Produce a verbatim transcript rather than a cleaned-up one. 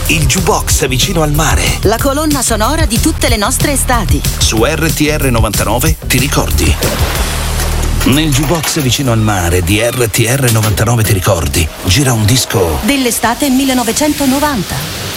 il jukebox vicino al mare. La colonna sonora di tutte le nostre estati. Su R T R novantanove ti ricordi? Nel jukebox vicino al mare di R T R novantanove ti ricordi? Gira un disco dell'estate millenovecentonovanta.